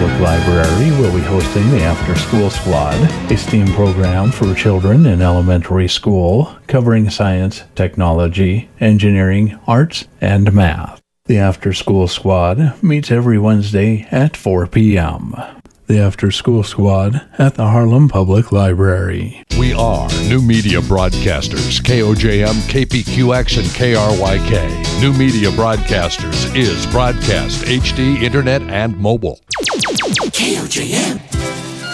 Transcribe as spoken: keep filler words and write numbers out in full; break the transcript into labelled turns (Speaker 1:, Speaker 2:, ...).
Speaker 1: Public Library will be hosting the After School Squad, a STEAM program for children in elementary school covering science, technology, engineering, arts, and math. The After School Squad meets every Wednesday at four p.m. The After School Squad at the Harlem Public Library.
Speaker 2: We are New Media Broadcasters, K O J M, K P Q X, and K R Y K. New Media Broadcasters is broadcast, H D, internet, and mobile.
Speaker 3: K O J M.